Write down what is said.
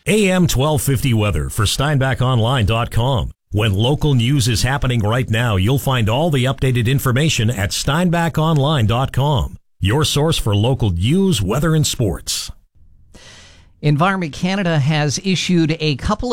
AM 1250 weather for SteinbachOnline.com. When local news is happening right now, you'll find all the updated information at SteinbachOnline.com. Your source for local news, weather, and sports. Environment Canada has issued a couple